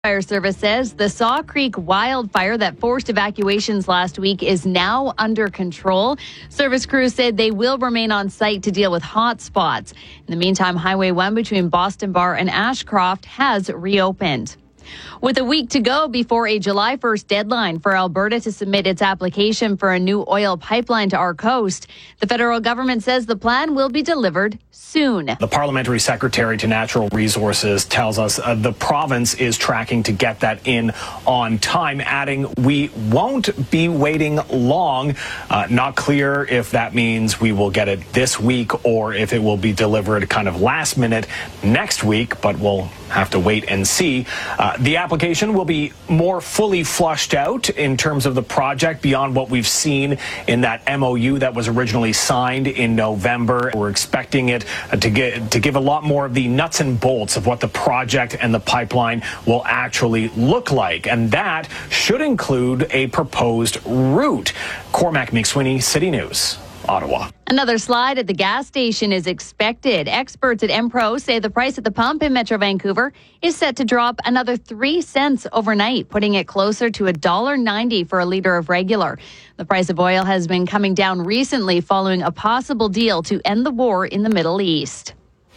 Fire Service says the Saw Creek wildfire that forced evacuations last week is now under control. Service crews said they will remain on site to deal with hot spots. In the meantime, Highway 1 between Boston Bar and Ashcroft has reopened. With a week to go before a July 1st deadline for Alberta to submit its application for a new oil pipeline to our coast, the federal government says the plan will be delivered soon. The Parliamentary Secretary to Natural Resources tells us the province is tracking to get that in on time, adding we won't be waiting long. Not clear if that means we will get it this week or if it will be delivered kind of last minute next week, but we'll have to wait and see. The application will be more fully flushed out in terms of the project beyond what we've seen in that MOU that was originally signed in November. We're expecting it to give a lot more of the nuts and bolts of what the project and the pipeline will actually look like. And that should include a proposed route. Cormac McSweeney, City News, Ottawa. Another slide at the gas station is expected. Experts at Empro say the price at the pump in Metro Vancouver is set to drop another 3 cents overnight, putting it closer to $1.90 for a liter of regular. The price of oil has been coming down recently following a possible deal to end the war in the Middle East.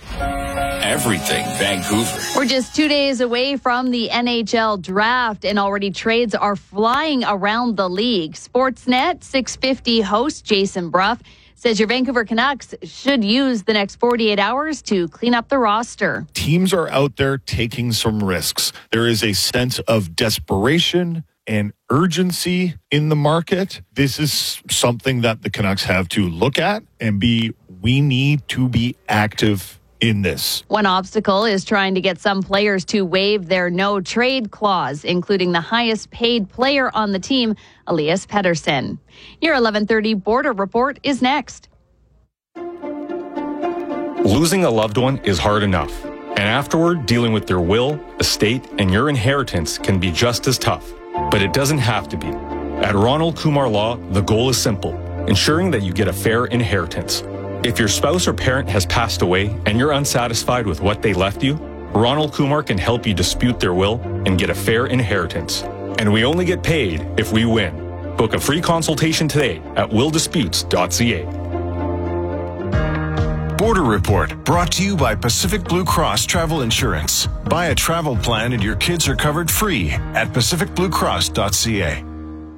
Everything Vancouver. We're just 2 days away from the NHL draft, and already trades are flying around the league. Sportsnet 650 host Jason Bruff says your Vancouver Canucks should use the next 48 hours to clean up the roster. Teams are out there taking some risks. There is a sense of desperation and urgency in the market. This is something that the Canucks have to look at and we need to be active in this. One obstacle is trying to get some players to waive their no-trade clause, including the highest paid player on the team, Elias Pettersson. Your 11:30 Border Report is next. Losing a loved one is hard enough, and afterward, dealing with their will, estate, and your inheritance can be just as tough. But it doesn't have to be. At Ronald Kumar Law, the goal is simple: ensuring that you get a fair inheritance. If your spouse or parent has passed away and you're unsatisfied with what they left you, Ronald Kumar can help you dispute their will and get a fair inheritance. And we only get paid if we win. Book a free consultation today at willdisputes.ca. Border Report, brought to you by Pacific Blue Cross Travel Insurance. Buy a travel plan and your kids are covered free at pacificbluecross.ca.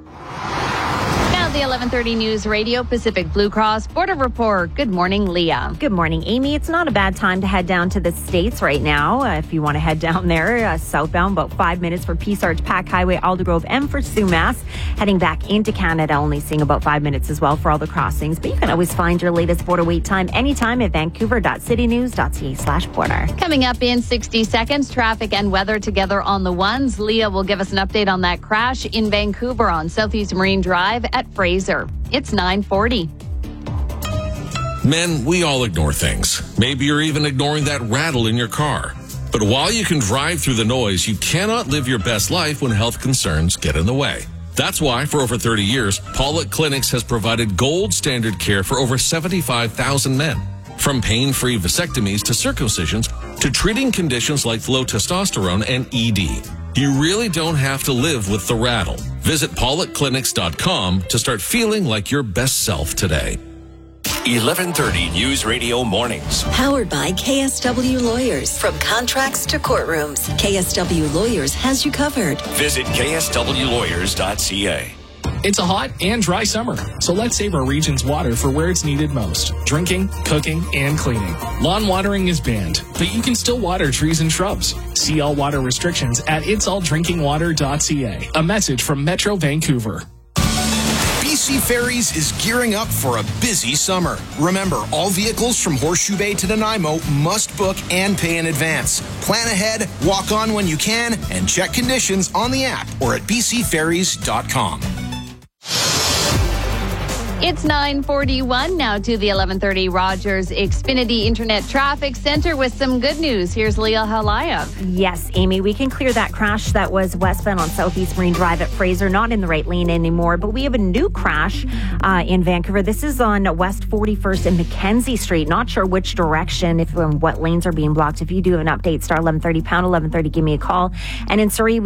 The 11:30 News Radio Pacific Blue Cross Border Report. Good morning, Leah. Good morning, Amy. It's not a bad time to head down to the States right now. If you want to head down there, southbound, about 5 minutes for Peace Arch, Pack Highway, Aldergrove, and for Sumas. Heading back into Canada, only seeing about 5 minutes as well for all the crossings. But you can always find your latest border wait time anytime at vancouver.citynews.ca/border. Coming up in 60 seconds, traffic and weather together on the ones. Leah will give us an update on that crash in Vancouver on Southeast Marine Drive at Fraser. It's 9:40. Men, we all ignore things. Maybe you're even ignoring that rattle in your car. But while you can drive through the noise, you cannot live your best life when health concerns get in the way. That's why, for over 30 years, Pollock Clinics has provided gold standard care for over 75,000 men. From pain-free vasectomies to circumcisions to treating conditions like low testosterone and ED. You really don't have to live with the rattle. Visit PollockClinics.com to start feeling like your best self today. 11:30 News Radio Mornings. Powered by KSW Lawyers. From contracts to courtrooms, KSW Lawyers has you covered. Visit KSWLawyers.ca. It's a hot and dry summer, so let's save our region's water for where it's needed most: drinking, cooking, and cleaning. Lawn watering is banned, but you can still water trees and shrubs. See all water restrictions at itsalldrinkingwater.ca. A message from Metro Vancouver. BC Ferries is gearing up for a busy summer. Remember, all vehicles from Horseshoe Bay to Nanaimo must book and pay in advance. Plan ahead, walk on when you can, and check conditions on the app or at bcferries.com. It's 9:41 now to the 11:30 Rogers Xfinity Internet Traffic Center with some good news. Here's Leah Halaya. Yes, Amy, we can clear that crash that was westbound on Southeast Marine Drive at Fraser, not in the right lane anymore, but we have a new crash in Vancouver. This is on West 41st and Mackenzie Street. Not sure which direction, if what lanes are being blocked. If you do have an update, star 1130, pound 1130, give me a call. And in Surrey,